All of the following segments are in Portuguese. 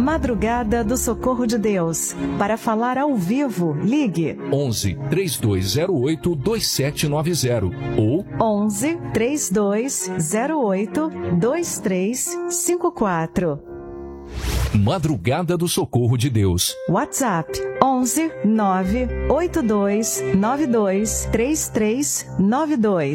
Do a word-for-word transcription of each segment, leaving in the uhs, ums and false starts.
Madrugada do Socorro de Deus. Para falar ao vivo, ligue onze, três dois zero oito, dois sete nove zero ou onze, três dois zero oito, dois três cinco quatro. Madrugada do Socorro de Deus. WhatsApp onze, nove oito dois nove dois três três nove dois.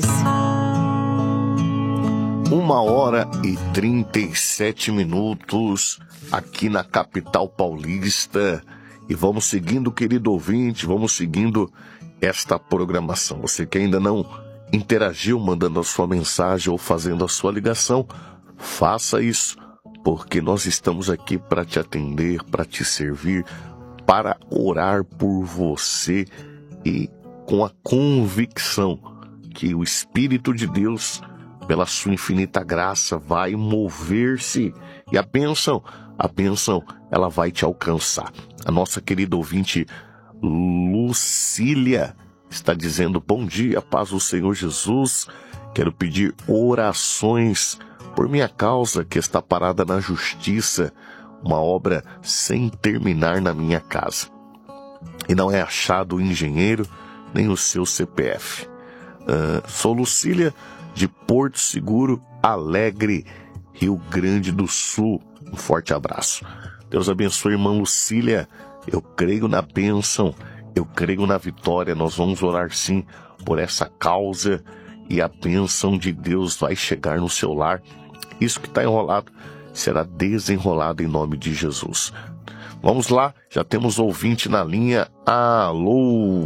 Uma hora e trinta e sete minutos aqui na capital paulista. E vamos seguindo, querido ouvinte, vamos seguindo esta programação. Você que ainda não interagiu mandando a sua mensagem ou fazendo a sua ligação, faça isso, porque nós estamos aqui para te atender, para te servir, para orar por você e com a convicção que o Espírito de Deus, pela sua infinita graça, vai mover-se e a bênção, a bênção, ela vai te alcançar. A nossa querida ouvinte Lucília está dizendo: bom dia, paz do Senhor Jesus. Quero pedir orações por minha causa que está parada na justiça, uma obra sem terminar na minha casa. E não é achado o engenheiro nem o seu C P F. Uh, sou Lucília de Porto Seguro, Alegre, Rio Grande do Sul. Um forte abraço. Deus abençoe, irmã Lucília. Eu creio na bênção, eu creio na vitória. Nós vamos orar sim por essa causa e a bênção de Deus vai chegar no seu lar. Isso que está enrolado será desenrolado em nome de Jesus. Vamos lá, já temos ouvinte na linha. Alô?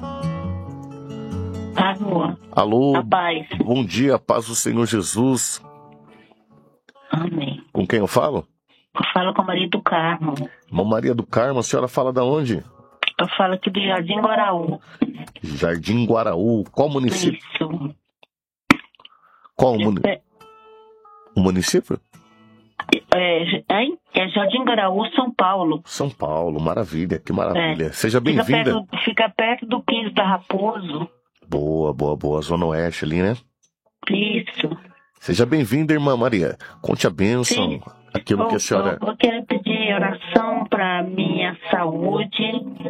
Alô? Alô? A paz. Bom dia, paz do Senhor Jesus. Amém. Com quem eu falo? Eu falo com a Maria do Carmo. Irmã Maria do Carmo, a senhora fala da onde? Eu falo aqui do Jardim Guaraú. Jardim Guaraú. Qual município? Isso. Qual muni... É, o município? é, é, é Jardim Guaraú, São Paulo. São Paulo, maravilha, que maravilha. É. Seja Fica bem-vinda. perto, fica perto do quinze da Raposo. Boa, boa, boa. Zona Oeste ali, né? Isso. Seja bem-vinda, irmã Maria. Conte a bênção, Sim. aquilo eu, que a senhora... Eu, eu quero pedir oração para minha saúde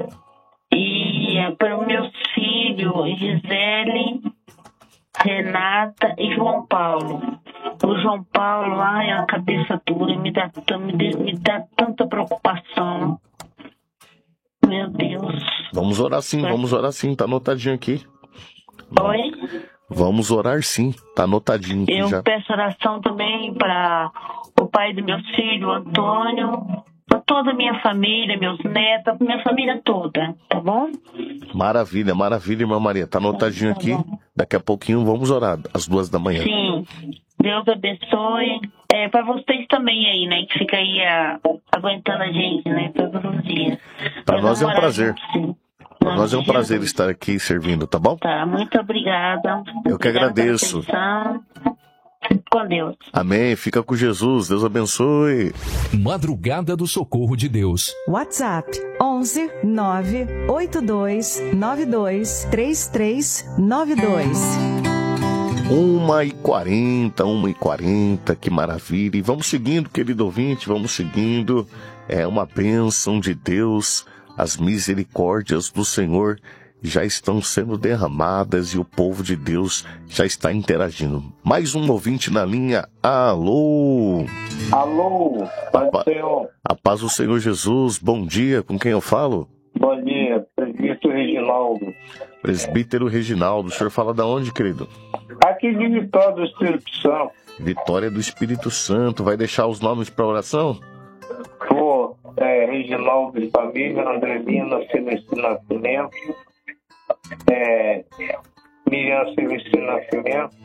e para os meus filhos, Gisele, Renata e João Paulo. O João Paulo, ai, a cabeça dura, me dá, me, me dá tanta preocupação. Meu Deus. Vamos orar sim, é. vamos orar sim, tá anotadinho aqui. Oi? Vamos orar sim, tá anotadinho aqui Eu já. peço oração também para o pai do meu filho, Antônio, para toda a minha família, meus netos, minha família toda, tá bom? Maravilha, maravilha, irmã Maria, tá anotadinho aqui. Daqui a pouquinho vamos orar, às duas da manhã. Sim, Deus abençoe. É, para vocês também aí, né, que fica aí a, aguentando a gente, né, todos os dias. Para nós é um prazer. Sim. Para nós é um prazer estar aqui servindo, tá bom? Tá, muito obrigada. Eu que agradeço. Fique com Deus. Amém, fica com Jesus, Deus abençoe. Madrugada do Socorro de Deus. WhatsApp onze, nove oito dois nove dois três três nove dois. Uma e quarenta, uma e quarenta, que maravilha. E vamos seguindo, querido ouvinte, vamos seguindo. É uma bênção de Deus. As misericórdias do Senhor já estão sendo derramadas e o povo de Deus já está interagindo. Mais um ouvinte na linha. Alô? Alô, paz do Senhor. A paz do Senhor Jesus. Bom dia, com quem eu falo? Bom dia, presbítero Reginaldo. Presbítero Reginaldo. O senhor fala da onde, querido? Aqui de Vitória do Espírito Santo. Vitória do Espírito Santo. Vai deixar os nomes para oração? Pô, é, Reginaldo de família, Andrelina Celestino Nascimento, é, Miriam Celestino Nascimento,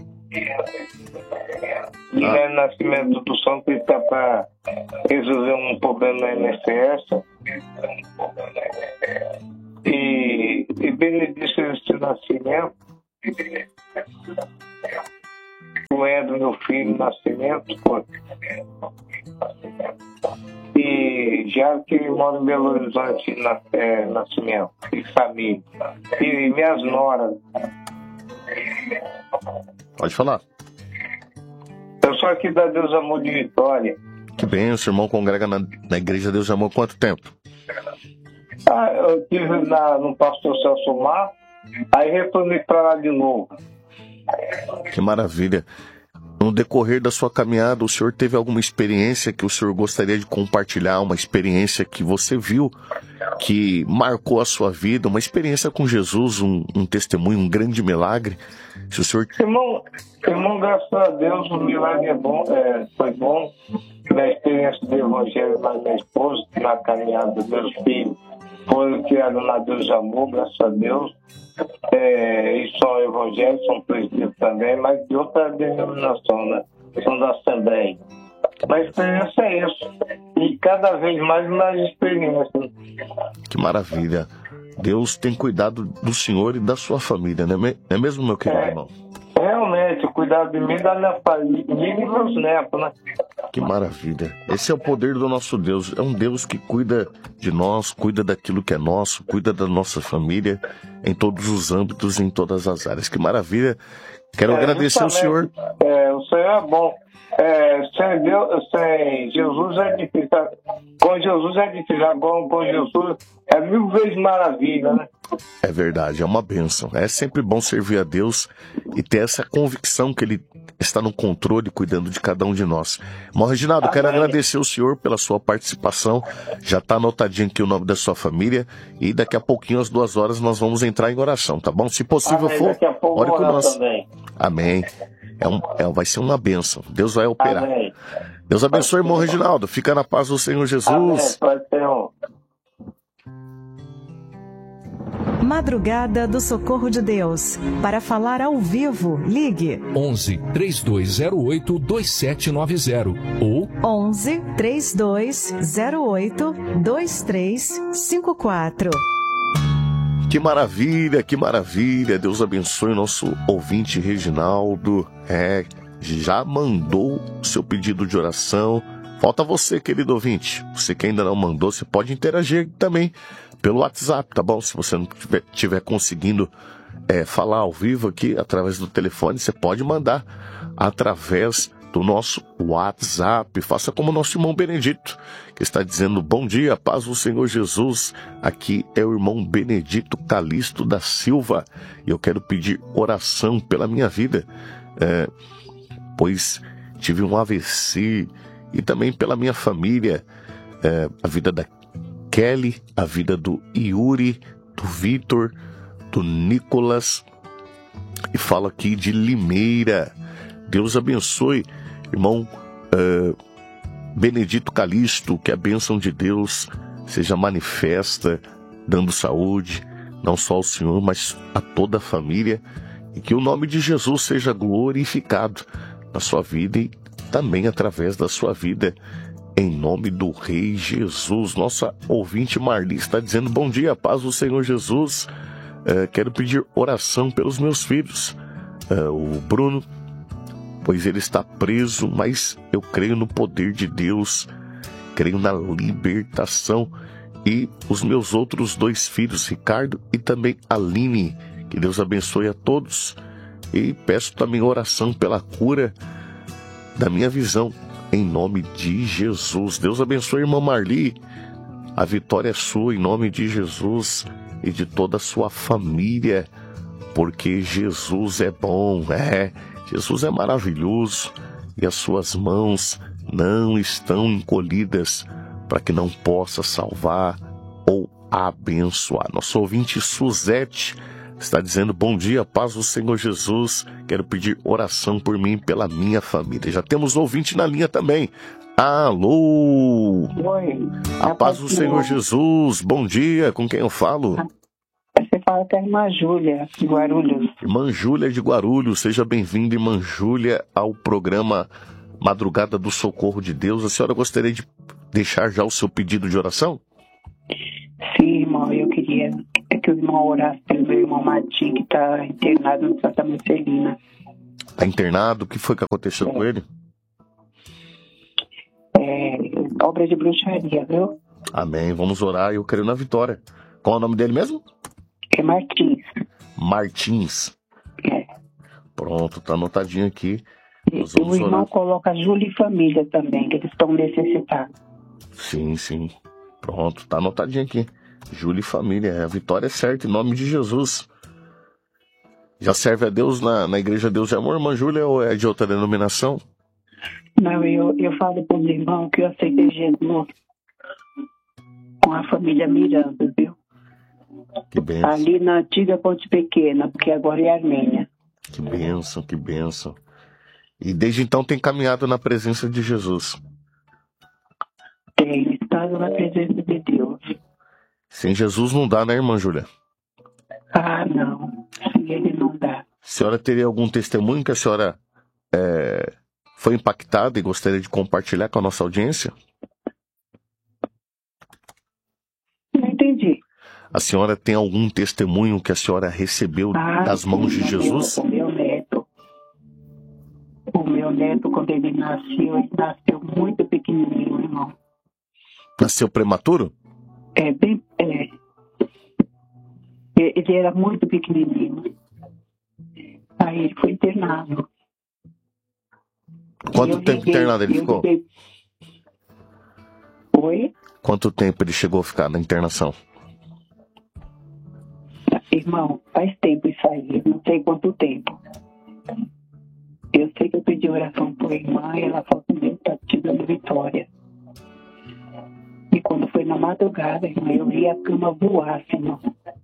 Guilherme ah. Nascimento do Santo, que está para resolver um problema na M S S, e, e Benedito Celestino Nascimento, o Edro, meu filho, Nascimento, pô. E já que moro em Belo Horizonte, na, é, Nascimento, e família, e minhas noras. Pode falar. Eu sou aqui da Deus Amor de Vitória. Que bem, o seu irmão congrega na, na Igreja Deus de Amor há quanto tempo? Ah, eu estive na, no pastor Celso Mar, aí retornei para lá de novo. Que maravilha. No decorrer da sua caminhada, o senhor teve alguma experiência que o senhor gostaria de compartilhar? Uma experiência que você viu, que marcou a sua vida, uma experiência com Jesus, um, um testemunho, um grande milagre? Se o senhor... Irmão, irmão, graças a Deus, o milagre é bom, é, foi bom. Na experiência do Evangelho da minha esposa, na caminhada dos meus filhos, foram criados na Deus de Amor, graças a Deus. É, eles são evangélicos, são presbíteros também, mas de outra denominação, né? São da Assembleia. Mas a experiência é isso. E cada vez mais mais experiência. Que maravilha. Deus tem cuidado do senhor e da sua família, não é mesmo, meu querido é, irmão? Realmente, cuidar de mim, da minha família e dos meus netos, né? Que maravilha. Esse é o poder do nosso Deus. É um Deus que cuida de nós, cuida daquilo que é nosso, cuida da nossa família em todos os âmbitos, em todas as áreas. Que maravilha. Quero é, agradecer ao senhor. É, o Senhor é bom. É, sem, Deus, sem Jesus é difícil. Com Jesus é difícil. Agora com Jesus é mil vezes maravilha, né? É verdade, é uma bênção. É sempre bom servir a Deus e ter essa convicção que Ele está no controle, cuidando de cada um de nós. Irmão Reginaldo, quero agradecer o senhor pela sua participação. Já está anotadinho aqui o nome da sua família e daqui a pouquinho, às duas horas, nós vamos entrar em oração, tá bom? Se possível Amém. for, ore com nós. Também. Amém. É um, é, vai ser uma bênção. Deus vai operar. Amém. Deus abençoe, irmão Reginaldo. Fica na paz do Senhor Jesus. Amém. Pode ser um... Madrugada do Socorro de Deus. Para falar ao vivo, ligue onze, três dois zero oito, dois sete nove zero ou onze, três dois zero oito, dois três cinco quatro. Que maravilha, que maravilha. Deus abençoe o nosso ouvinte Reginaldo. É, já mandou o seu pedido de oração. Falta você, querido ouvinte. Você que ainda não mandou, você pode interagir também pelo WhatsApp, tá bom? Se você não estiver tiver conseguindo é, falar ao vivo aqui através do telefone, você pode mandar através do nosso WhatsApp. Faça como o nosso irmão Benedito, que está dizendo: bom dia, paz do Senhor Jesus. Aqui é o irmão Benedito Calixto da Silva e eu quero pedir oração pela minha vida, é, pois tive um A V C, e também pela minha família, é, a vida da Kelly, a vida do Yuri, do Vitor, do Nicolas, e falo aqui de Limeira. Deus abençoe, irmão uh, Benedito Calixto, que a bênção de Deus seja manifesta, dando saúde, não só ao Senhor, mas a toda a família, e que o nome de Jesus seja glorificado na sua vida e também através da sua vida, em nome do Rei Jesus. Nossa ouvinte Marli está dizendo: bom dia, paz do Senhor Jesus. Uh, quero pedir oração pelos meus filhos. Uh, o Bruno, pois ele está preso, mas eu creio no poder de Deus, creio na libertação. E os meus outros dois filhos, Ricardo e também Aline, que Deus abençoe a todos. E peço também oração pela cura da minha visão, em nome de Jesus. Deus abençoe a irmã Marli. A vitória é sua, em nome de Jesus e de toda a sua família, porque Jesus é bom, é, Jesus é maravilhoso e as suas mãos não estão encolhidas para que não possa salvar ou abençoar. Nosso ouvinte Suzete está dizendo: bom dia, paz do Senhor Jesus. Quero pedir oração por mim e pela minha família. Já temos ouvinte na linha também. Alô! Oi. A paz do Senhor Jesus. Bom dia, com quem eu falo? Você fala com a irmã Júlia, de Guarulhos. Irmã Júlia de Guarulhos, seja bem-vinda, irmã Júlia, ao programa Madrugada do Socorro de Deus. A senhora gostaria de deixar já o seu pedido de oração? Sim, irmão, eu queria que o irmão orasse pelo meu irmão Martim, que está internado no Santa Marcelina. Está internado? O que foi que aconteceu é. com ele? É, obra de bruxaria, viu? Amém, vamos orar, eu creio na vitória. Qual é o nome dele mesmo? É Martins. Martins. É. Pronto, tá anotadinho aqui. Nós O vamos irmão orar. coloca Júlia e família também, que eles estão necessitados. Sim, sim. Pronto, tá anotadinho aqui. Júlia e família, a vitória é certa, em nome de Jesus. Já serve a Deus na, na Igreja Deus de Amor, irmã Júlia, ou é de outra denominação? Não, eu, eu falo para os irmãos que eu aceitei Jesus com a família Miranda, viu? Que bênção, Ali na antiga Ponte Pequena, porque agora é Armênia. que bênção, que bênção. E desde então tem caminhado na presença de Jesus. Tem estado na presença de Deus. Sem Jesus não dá, né, irmã Júlia? Ah, não. Sem ele não dá. A senhora teria algum testemunho que a senhora é, foi impactada e gostaria de compartilhar com a nossa audiência? Não entendi. A senhora tem algum testemunho que a senhora recebeu Ah, das mãos de sim, Jesus? O meu neto. O meu neto, quando ele nasceu, ele nasceu muito pequenininho, irmão. Nasceu prematuro? É, bem... É. Ele era muito pequenininho. Aí ele foi internado. Quanto Eu tempo liguei- internado ele eu ficou? liguei- Oi? Quanto tempo ele chegou a ficar na internação? Irmão, faz tempo isso aí, eu não sei quanto tempo. Eu sei que eu pedi oração por irmã e ela falou que Deus está te dando vitória. E quando foi na madrugada, irmã, eu vi a cama voar, Senhor.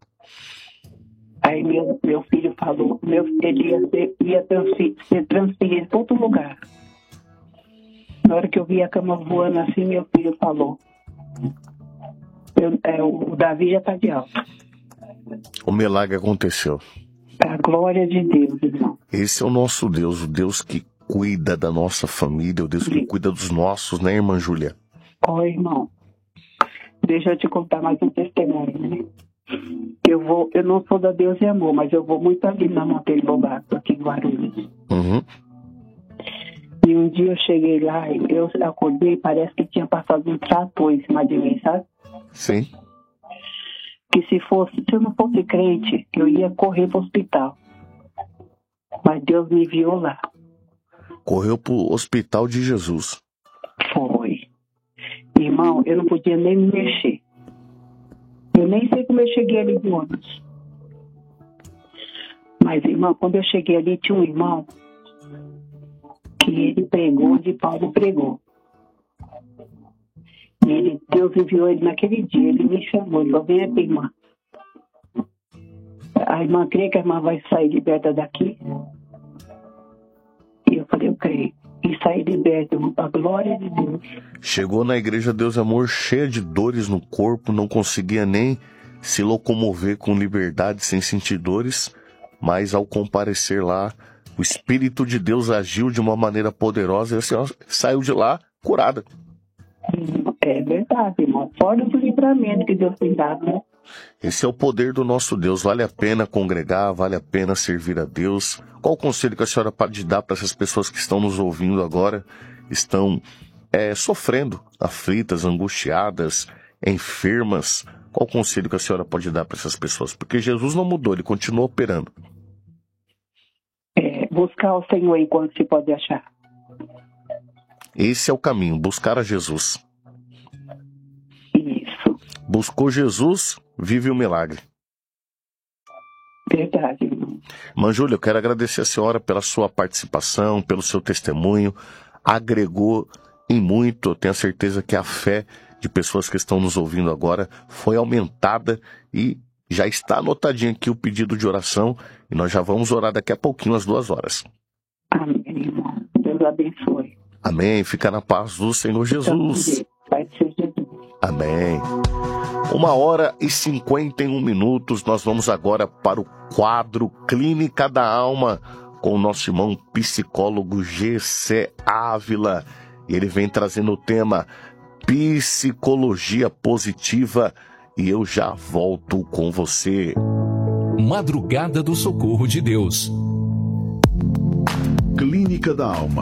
Aí meu, meu filho falou, meu, ele ia, ser, ia transferir, ser transferido para outro lugar. Na hora que eu vi a cama voando assim, meu filho falou, eu, é, o Davi já está de alta. O milagre aconteceu. A glória de Deus, irmão. Esse é o nosso Deus, o Deus que cuida da nossa família, o Deus que Sim. cuida dos nossos, né, irmã Júlia? Ó, irmão, deixa eu te contar mais um testemunho, né? Eu vou, eu não sou da Deus e Amor, mas eu vou muito ali na Monteiro Lobato, aqui em Guarulhos. Uhum. E um dia eu cheguei lá, e eu acordei, parece que tinha passado um trator em cima de mim, sabe? Sim. Que se fosse, se eu não fosse crente, eu ia correr pro hospital. Mas Deus me viu lá. Correu pro hospital de Jesus. Foi. Irmão, eu não podia nem me mexer. Eu nem sei como eu cheguei ali de ônibus. Mas, irmão, quando eu cheguei ali, tinha um irmão que ele pregou onde Paulo pregou. E ele, Deus enviou ele naquele dia, ele me chamou, ele falou, vem aqui, irmã. A irmã crê que a irmã vai sair liberta daqui? E eu falei, eu creio. E saí liberta, irmão, para a glória de Deus. Chegou na Igreja Deus e Amor cheia de dores no corpo, não conseguia nem se locomover com liberdade, sem sentir dores, mas ao comparecer lá, o Espírito de Deus agiu de uma maneira poderosa e a senhora saiu de lá curada. É verdade, irmão. Fora do livramento que Deus tem dado, né? Esse é o poder do nosso Deus. Vale a pena congregar, vale a pena servir a Deus. Qual o conselho que a senhora pode dar para essas pessoas que estão nos ouvindo agora, estão é, sofrendo, aflitas, angustiadas, enfermas? Qual o conselho que a senhora pode dar para essas pessoas? Porque Jesus não mudou, ele continua operando. É, buscar o Senhor enquanto se pode achar. Esse é o caminho, buscar a Jesus. Isso. Buscou Jesus, vive o milagre. Verdade, irmão. Irmã Júlia, eu quero agradecer a senhora pela sua participação, pelo seu testemunho. Agregou em muito, eu tenho a certeza que a fé de pessoas que estão nos ouvindo agora foi aumentada e já está anotadinho aqui o pedido de oração e nós já vamos orar daqui a pouquinho, às duas horas. Amém, irmão. Deus abençoe. Amém. Fica na paz do Senhor Jesus. Vai ser Jesus. Amém. Uma hora e cinquenta e um minutos, nós vamos agora para o quadro Clínica da Alma com o nosso irmão psicólogo G C Ávila. E ele vem trazendo o tema Psicologia Positiva e eu já volto com você. Madrugada do Socorro de Deus. Clínica da Alma.